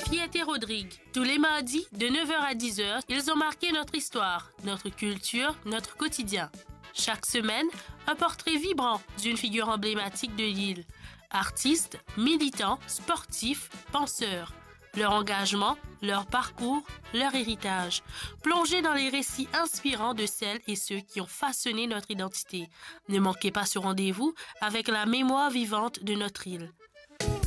Fiette et Rodrigue. Tous les mardis, de 9 h à 10 h, ils ont marqué notre histoire, notre culture, notre quotidien. Chaque semaine, un portrait vibrant d'une figure emblématique de l'île. Artistes, militants, sportifs, penseurs. Leur engagement, leur parcours, leur héritage. Plongez dans les récits inspirants de celles et ceux qui ont façonné notre identité. Ne manquez pas ce rendez-vous avec la mémoire vivante de notre île.